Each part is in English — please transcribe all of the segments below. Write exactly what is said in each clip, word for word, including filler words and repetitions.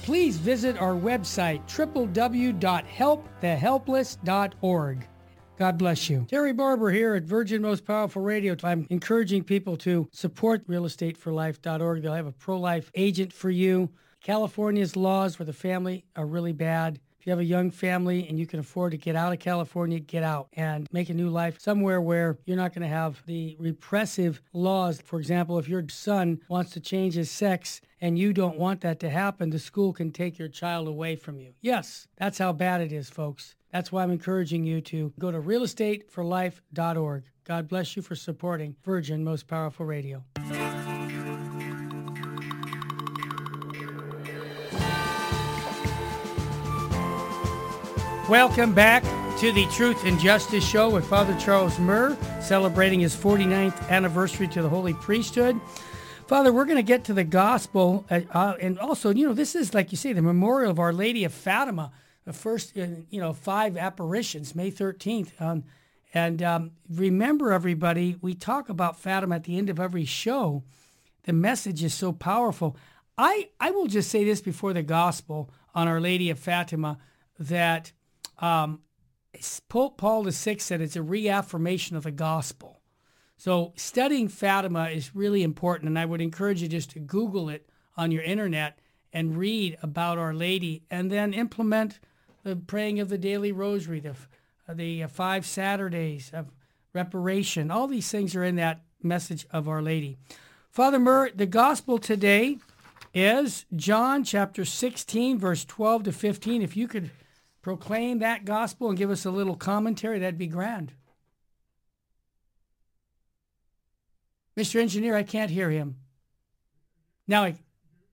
please visit our website, w w w dot help the helpless dot org. God bless you. Terry Barber here at Virgin Most Powerful Radio. I'm encouraging people to support real estate for life dot org. They'll have a pro-life agent for you. California's laws for the family are really bad. If you have a young family and you can afford to get out of California, get out and make a new life somewhere where you're not going to have the repressive laws. For example, if your son wants to change his sex and you don't want that to happen, the school can take your child away from you. Yes, that's how bad it is, folks. That's why I'm encouraging you to go to real estate for life dot org. God bless you for supporting Virgin Most Powerful Radio. Welcome back to the Truth and Justice Show with Father Charles Murr, celebrating his forty-ninth anniversary to the Holy Priesthood. Father, we're going to get to the gospel, uh, uh, and also, you know, this is, like you say, the memorial of Our Lady of Fatima, the first, uh, you know, five apparitions, May thirteenth. Um, and um, remember, everybody, we talk about Fatima at the end of every show. The message is so powerful. I, I will just say this before the gospel on Our Lady of Fatima, that Um, Pope Paul the Sixth said it's a reaffirmation of the gospel. So studying Fatima is really important, and I would encourage you just to Google it on your internet and read about Our Lady, and then implement the praying of the daily rosary, the, the five Saturdays of reparation. All these things are in that message of Our Lady. Father Murr, the gospel today is John chapter sixteen, verse twelve to fifteen. If you could proclaim that gospel and give us a little commentary, that'd be grand. Mister Engineer, I can't hear him. Now, I...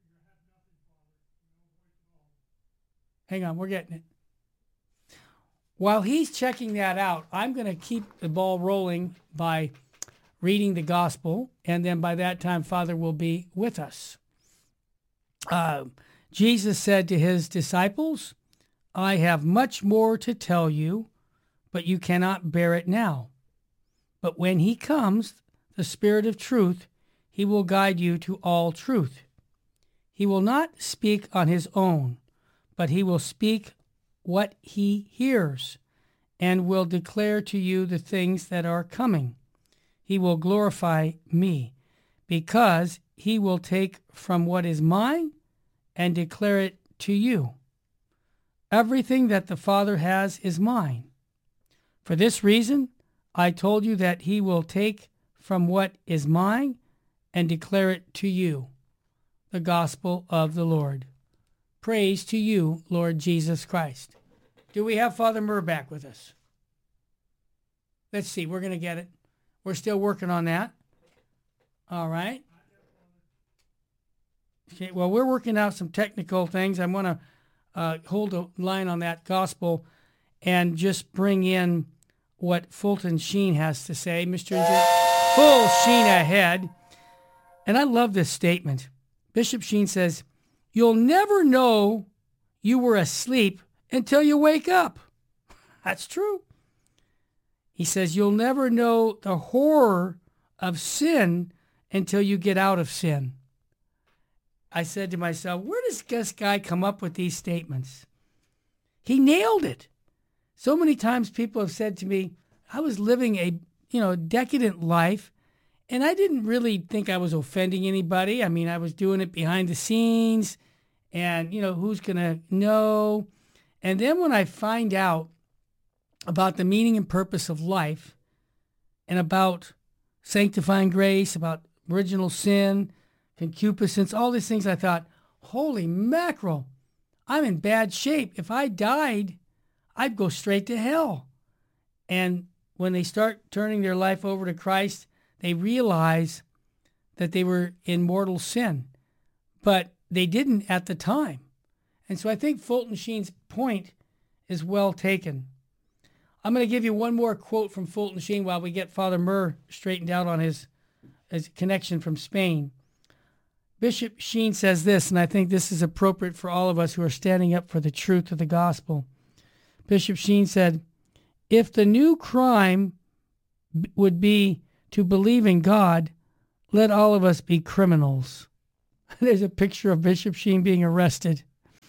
hang on, we're getting it. While he's checking that out, I'm going to keep the ball rolling by reading the gospel, and then by that time, Father will be with us. Uh, Jesus said to his disciples, I have much more to tell you, but you cannot bear it now. But when he comes, the Spirit of truth, he will guide you to all truth. He will not speak on his own, but he will speak what he hears, and will declare to you the things that are coming. He will glorify me, because he will take from what is mine and declare it to you. Everything that the Father has is mine. For this reason, I told you that he will take from what is mine and declare it to you. The gospel of the Lord. Praise to you, Lord Jesus Christ. Do we have Father Murr back with us? Let's see, we're going to get it. We're still working on that. All right. Okay, well, we're working out some technical things. I want to Uh, hold a line on that gospel and just bring in what Fulton Sheen has to say. Mister Full Sheen ahead. And I love this statement. Bishop Sheen says, you'll never know you were asleep until you wake up. That's true. He says, you'll never know the horror of sin until you get out of sin. I said to myself, where does this guy come up with these statements? He nailed it. So many times people have said to me, I was living a, you know, decadent life, and I didn't really think I was offending anybody. I mean, I was doing it behind the scenes, and, you know, who's going to know? And then when I find out about the meaning and purpose of life, and about sanctifying grace, about original sin, concupiscence, all these things, I thought, holy mackerel, I'm in bad shape. If I died, I'd go straight to hell. And when they start turning their life over to Christ, they realize that they were in mortal sin. But they didn't at the time. And so I think Fulton Sheen's point is well taken. I'm going to give you one more quote from Fulton Sheen while we get Father Murr straightened out on his, his connection from Spain. Bishop Sheen says this, and I think this is appropriate for all of us who are standing up for the truth of the gospel. Bishop Sheen said, if the new crime would be to believe in God, let all of us be criminals. There's a picture of Bishop Sheen being arrested.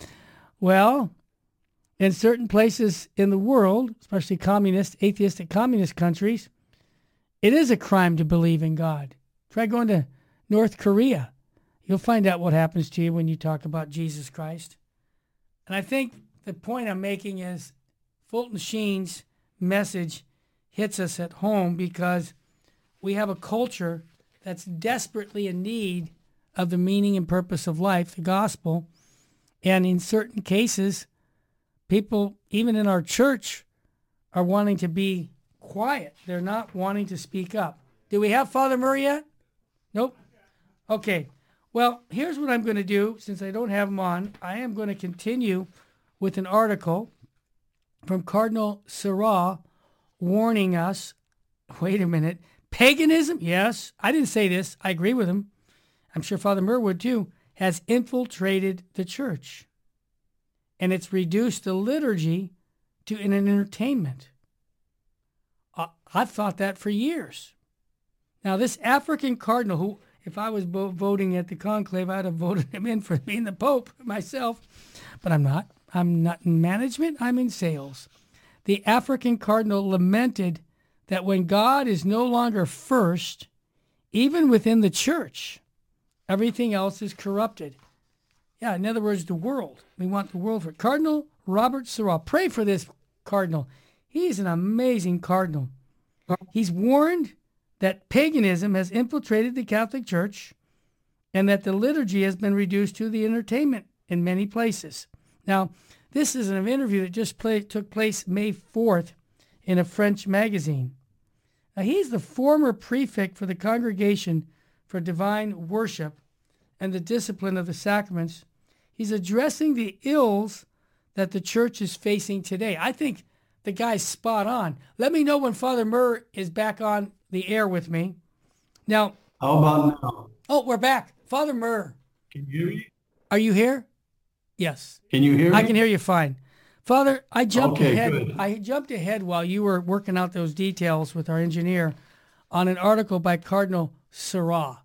Well, in certain places in the world, especially communist, atheistic communist countries, it is a crime to believe in God. Try going to North Korea. You'll find out what happens to you when you talk about Jesus Christ. And I think the point I'm making is Fulton Sheen's message hits us at home because we have a culture that's desperately in need of the meaning and purpose of life, the gospel. And in certain cases, people, even in our church, are wanting to be quiet. They're not wanting to speak up. Do we have Father Murray yet? Nope. Okay. Well, here's what I'm going to do. Since I don't have him on, I am going to continue with an article from Cardinal Sarah warning us, wait a minute, paganism, yes, I didn't say this, I agree with him, I'm sure Father Murray would too, has infiltrated the church. And it's reduced the liturgy to an entertainment. Uh, I've thought that for years. Now, this African cardinal, who, if I was bo- voting at the conclave, I'd have voted him in for being the Pope myself, but I'm not. I'm not in management, I'm in sales. The African cardinal lamented that when God is no longer first, even within the church, everything else is corrupted. Yeah, in other words, the world. We want the world for Cardinal Robert Sarah. Pray for this cardinal. He's an amazing cardinal. He's warned that paganism has infiltrated the Catholic Church and that the liturgy has been reduced to the entertainment in many places. Now, this is an interview that just play, took place May fourth in a French magazine. Now, he's the former prefect for the Congregation for Divine Worship and the Discipline of the Sacraments. He's addressing the ills that the church is facing today. I think the guy's spot on. Let me know when Father Murr is back on the air with me. Now, how about now? Oh, we're back. Father Murr. Can you hear me? Are you here? Yes. Can you hear me? I can hear you fine. Father, I jumped okay, ahead. Good. I jumped ahead while you were working out those details with our engineer on an article by Cardinal Sarah.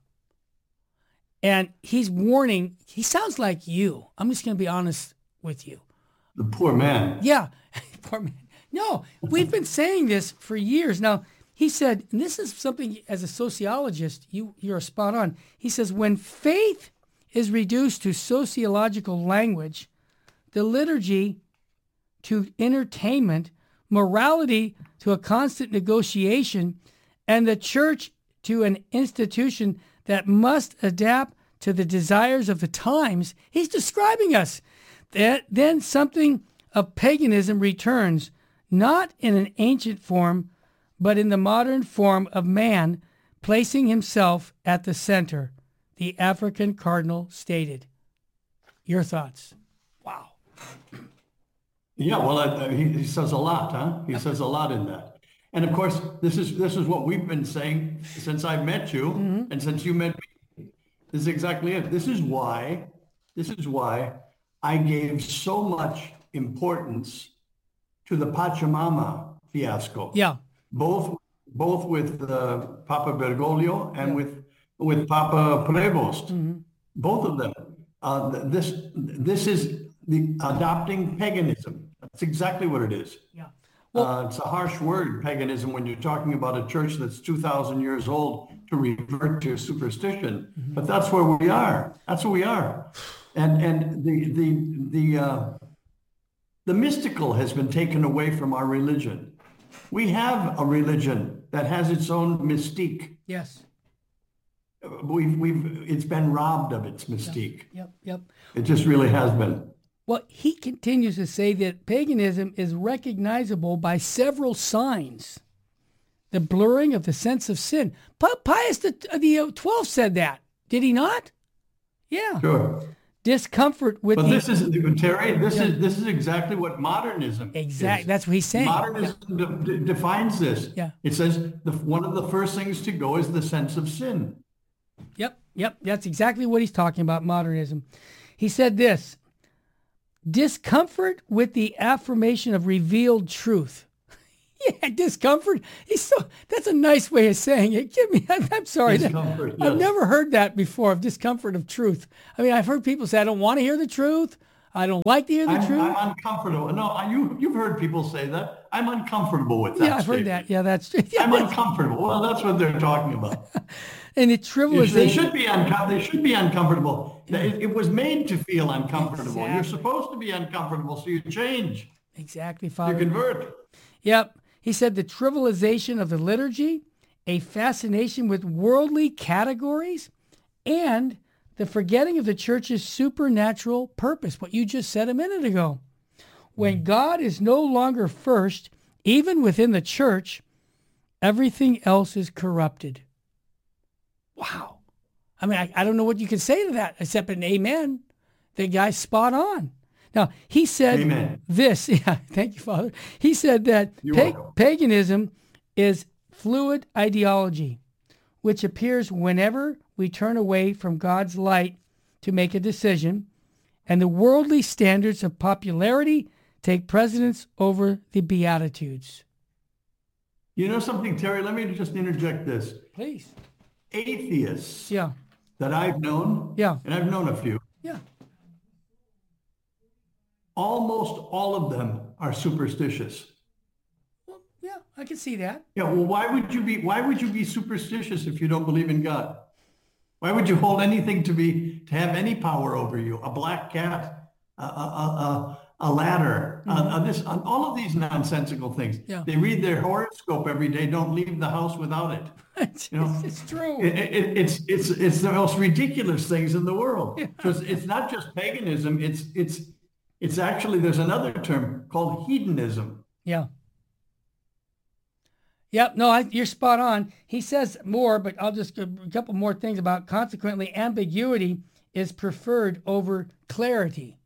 And he's warning, he sounds like you. I'm just going to be honest with you. The poor man. Yeah. Poor man. No, we've been saying this for years. Now, he said, and this is something as a sociologist, you, you're spot on. He says, when faith is reduced to sociological language, the liturgy to entertainment, morality to a constant negotiation, and the church to an institution that must adapt to the desires of the times, he's describing us. That then something of paganism returns, not in an ancient form, but in the modern form of man placing himself at the center, the African cardinal stated. Your thoughts? Wow. Yeah, well, uh, he, he says a lot, huh? He says a lot in that. And of course, this is this is what we've been saying since I met you, mm-hmm. and since you met me. This is exactly it. This is why, this is why I gave so much importance to the Pachamama fiasco. Yeah. Both both with uh, Papa Bergoglio and yeah. with with Papa Prevost. Mm-hmm. Both of them. Uh, this this is the adopting paganism. That's exactly what it is. Yeah. Well, uh, it's a harsh word, paganism, when you're talking about a church that's two thousand years old to revert to superstition. Mm-hmm. But that's where we are. That's where we are. And and the the the uh, the mystical has been taken away from our religion. We have a religion that has its own mystique. Yes. We've we've it's been robbed of its mystique. Yep, yep, yep. It just really has been. Well, he continues to say that paganism is recognizable by several signs. The blurring of the sense of sin. Pope Pius the, the twelfth said that. Did he not? Yeah. Sure. Discomfort with. But the, this is Terry. This yeah. is this is exactly what modernism. Exactly. Is. That's what he's saying. Modernism yeah. de- de- defines this. Yeah. It says the, one of the first things to go is the sense of sin. Yep. Yep. That's exactly what he's talking about. Modernism. He said this. Discomfort with the affirmation of revealed truth. Yeah, discomfort. He's so. That's a nice way of saying it. Give me. I'm, I'm sorry. Discomfort, I've yes. never heard that before. Of discomfort of truth. I mean, I've heard people say, "I don't want to hear the truth. I don't like to hear the I'm, truth. I'm uncomfortable. No, I- you, you've heard people say that. I'm uncomfortable with that Yeah, I've statement. heard that. Yeah, that's true. Yeah, I'm that's- uncomfortable. Well, that's what they're talking about. and the They trivialization. should be uncom- They should be uncomfortable. It, it was made to feel uncomfortable. You're Exactly. supposed to be uncomfortable, so you change. Exactly, You Father. convert. Yep. He said the trivialization of the liturgy, a fascination with worldly categories, and the forgetting of the church's supernatural purpose, what you just said a minute ago. When God is no longer first, even within the church, everything else is corrupted. Wow. I mean, I, I don't know what you can say to that except an amen. The guy's spot on. Now, he said Amen. this. Yeah, thank you, Father. He said that You're pa- welcome. paganism is fluid ideology, which appears whenever we turn away from God's light to make a decision, and the worldly standards of popularity take precedence over the Beatitudes. You know something, Terry? Let me just interject this. Please. Atheists Yeah, that I've known, Yeah. and I've known a few, yeah. almost all of them are superstitious. Well, yeah, I can see that. Yeah, well, why would you be why would you be superstitious if you don't believe in God? Why would you hold anything to be to have any power over you? A black cat, a a a, a ladder, mm-hmm. a, a this, a, all of these nonsensical things. Yeah. They read their horoscope every day. Don't leave the house without it. It's, You know, it's true. It, it, it's it's it's the most ridiculous things in the world. Yeah. So it's, it's not just paganism. It's it's it's actually there's another term called hedonism. Yeah. Yep, no, I, you're spot on. He says more, but I'll just give a couple more things about consequently ambiguity is preferred over clarity.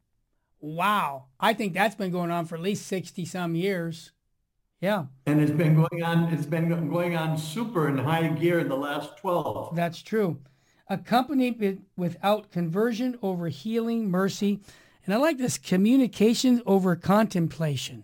Wow. I think that's been going on for at least sixty some years. Yeah, And it's been going on, it's been going on super in high gear in the last twelve. that's true. Accompanied with, without conversion over healing, mercy. And I like this communication over contemplation.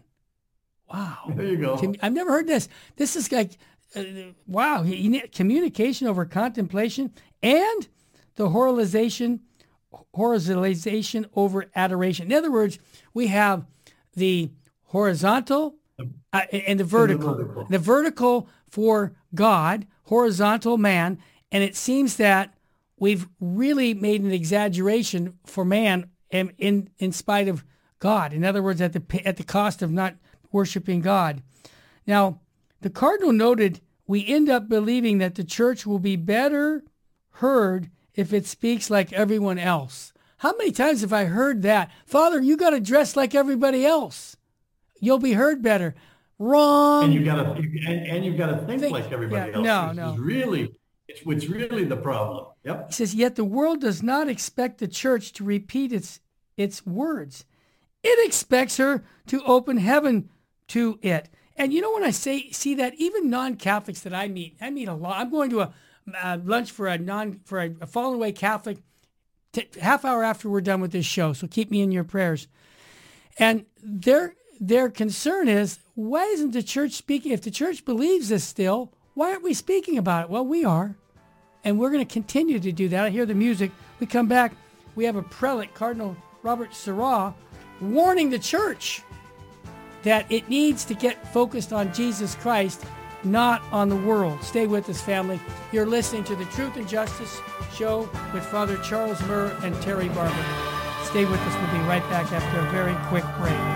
Wow. There you go. Com- I've never heard this. This is like, uh, wow, you you need communication over contemplation and the horizontalization, horizontalization over adoration. In other words, we have the horizontal uh, and the vertical. And the vertical. The vertical for God, horizontal man, and it seems that we've really made an exaggeration for man in in, in spite of God. In other words, at the at the cost of not worshiping God. Now, the cardinal noted we end up believing that the church will be better heard if it speaks like everyone else. How many times have I heard that? Father, you got to dress like everybody else. You'll be heard better. Wrong. And you gotta and, and you gotta think, Think- like everybody yeah, else. no, This no. is really it's what's really the problem. Yep. He says, yet the world does not expect the church to repeat its its words. It expects her to open heaven to it. And you know, when I say see that, even non-Catholics that I meet, I meet a lot. I'm going to a uh, lunch for a non for a, a fallen away Catholic t- half hour after we're done with this show. So keep me in your prayers. And their their concern is, why isn't the church speaking? If the church believes this still, why aren't we speaking about it? Well, we are. And we're going to continue to do that. I hear the music. We come back. We have a prelate, Cardinal Robert Sarah, warning the church that it needs to get focused on Jesus Christ, not on the world. Stay with us, family. You're listening to the Truth and Justice Show with Father Charles Murr and Terry Barber. Stay with us. We'll be right back after a very quick break.